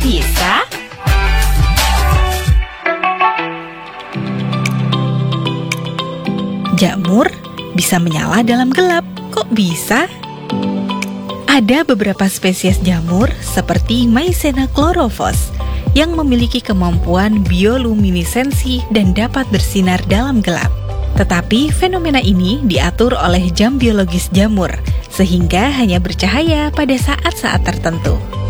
bisa? Jamur bisa menyala dalam gelap. Kok bisa? Ada beberapa spesies jamur seperti Mycena chlorophyllus yang memiliki kemampuan bioluminesensi dan dapat bersinar dalam gelap. Tetapi fenomena ini diatur oleh jam biologis jamur, sehingga hanya bercahaya pada saat-saat tertentu.